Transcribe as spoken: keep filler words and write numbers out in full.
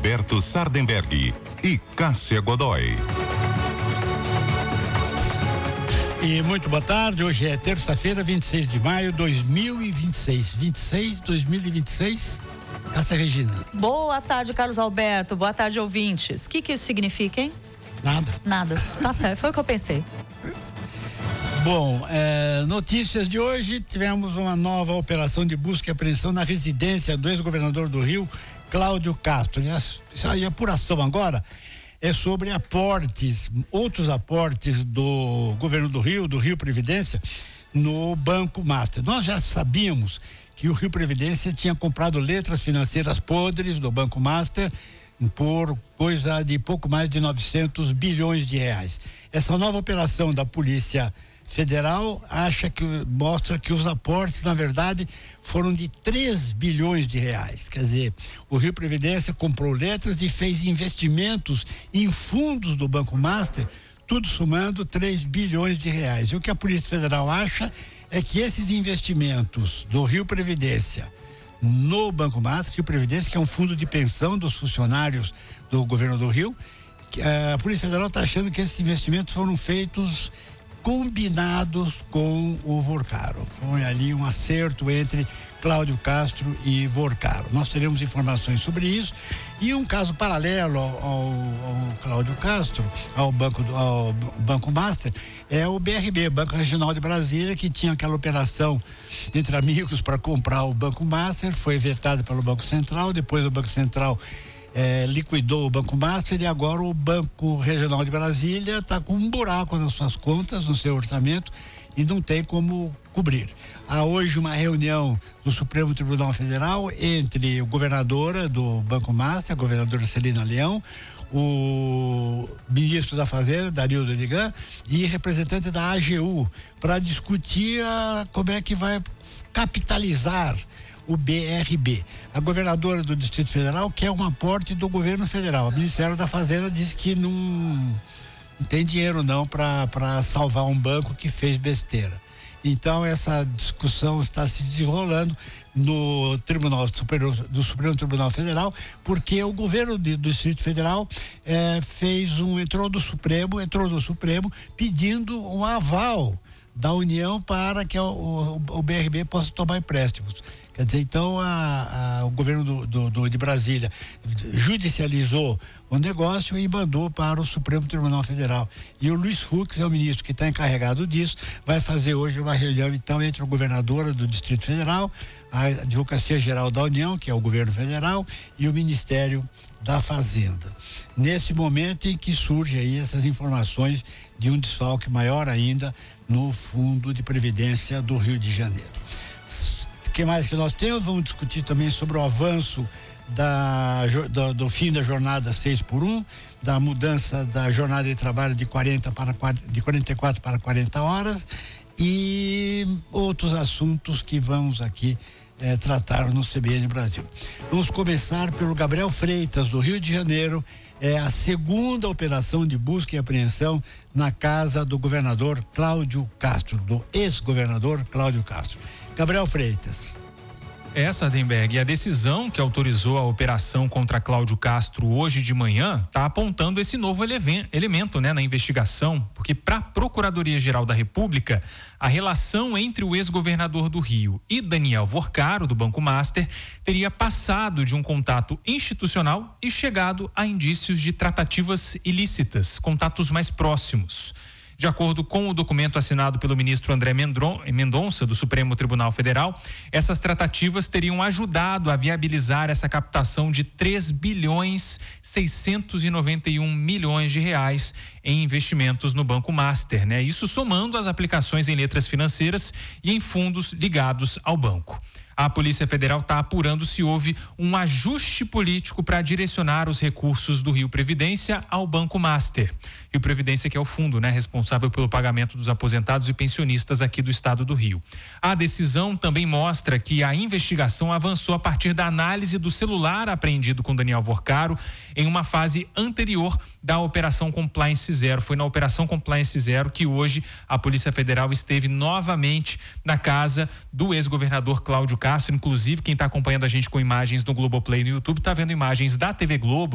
Alberto Sardenberg e Cássia Godoy. E muito boa tarde, hoje é terça-feira, vinte e seis de maio de dois mil e vinte e seis. vinte e seis, dois mil e vinte e seis. Cássia Regina. Boa tarde, Carlos Alberto. Boa tarde, ouvintes. O que que isso significa, hein? Nada. Nada. Tá certo, foi o que eu pensei. Bom, é, notícias de hoje, tivemos uma nova operação de busca e apreensão na residência do ex-governador do Rio, Cláudio Castro. E a, a apuração agora é sobre aportes, outros aportes do governo do Rio, do Rio Previdência, no Banco Master. Nós já sabíamos que o Rio Previdência tinha comprado letras financeiras podres do Banco Master por coisa de pouco mais de novecentos bilhões de reais. Essa nova operação da Polícia Federal acha que mostra que os aportes, na verdade, foram de três bilhões de reais. Quer dizer, o Rio Previdência comprou letras e fez investimentos em fundos do Banco Master, tudo somando três bilhões de reais. E o que a Polícia Federal acha é que esses investimentos do Rio Previdência no Banco Master, Rio Previdência, que é um fundo de pensão dos funcionários do governo do Rio, a Polícia Federal está achando que esses investimentos foram feitos combinados com o Vorcaro. Foi ali um acerto entre Cláudio Castro e Vorcaro. Nós teremos informações sobre isso e um caso paralelo ao, ao, ao Cláudio Castro, ao Banco, ao Banco Master, é o B R B, Banco Regional de Brasília, que tinha aquela operação entre amigos para comprar o Banco Master, foi vetado pelo Banco Central, depois o Banco Central É, liquidou o Banco Master e agora o Banco Regional de Brasília está com um buraco nas suas contas, no seu orçamento, e não tem como cobrir. Há hoje uma reunião do Supremo Tribunal Federal entre o governadora do Banco Master, a governadora Celina Leão, o ministro da Fazenda, Darildo Eligan, e representante da A G U, para discutir a, como é que vai capitalizar o B R B. A governadora do Distrito Federal quer um aporte do governo federal. O Ministério da Fazenda diz que não, não tem dinheiro não para salvar um banco que fez besteira. Então essa discussão está se desenrolando no Tribunal Superior, do Supremo Tribunal Federal, porque o governo de, do Distrito Federal eh, fez um entrou do Supremo, entrou do Supremo pedindo um aval da União para que o, o, o B R B possa tomar empréstimos. Quer dizer, então a, a, o governo do, do, do, de Brasília judicializou o negócio e mandou para o Supremo Tribunal Federal. E o Luiz Fux é o ministro que está encarregado disso, vai fazer hoje uma reunião então entre o governador do Distrito Federal, a Advocacia Geral da União, que é o governo federal, e o Ministério da Fazenda. Nesse momento em que surgem aí essas informações de um desfalque maior ainda no Fundo de Previdência do Rio de Janeiro. O que mais que nós temos? Vamos discutir também sobre o avanço da, do, do fim da jornada seis por um, da mudança da jornada de trabalho de quarenta para de quarenta e quatro para quarenta horas e outros assuntos que vamos aqui eh, tratar no C B N Brasil. Vamos começar pelo Gabriel Freitas, do Rio de Janeiro. É a segunda operação de busca e apreensão na casa do governador Cláudio Castro, do ex-governador Cláudio Castro. Gabriel Freitas. É, Sardenberg, e a decisão que autorizou a operação contra Cláudio Castro hoje de manhã está apontando esse novo eleven- elemento né, na investigação, porque para a Procuradoria-Geral da República, a relação entre o ex-governador do Rio e Daniel Vorcaro, do Banco Master, teria passado de um contato institucional e chegado a indícios de tratativas ilícitas, contatos mais próximos. De acordo com o documento assinado pelo ministro André Mendonça, do Supremo Tribunal Federal, essas tratativas teriam ajudado a viabilizar essa captação de três bilhões seiscentos e noventa e um milhões de reais em investimentos no Banco Master, né? Isso somando as aplicações em letras financeiras e em fundos ligados ao banco. A Polícia Federal está apurando se houve um ajuste político para direcionar os recursos do Rio Previdência ao Banco Master. Rio Previdência, que é o fundo, né, responsável pelo pagamento dos aposentados e pensionistas aqui do estado do Rio. A decisão também mostra que a investigação avançou a partir da análise do celular apreendido com Daniel Vorcaro em uma fase anterior da Operação Compliance Zero. Foi na Operação Compliance Zero que hoje a Polícia Federal esteve novamente na casa do ex-governador Cláudio Castro. Inclusive, quem está acompanhando a gente com imagens no Globoplay no YouTube está vendo imagens da T V Globo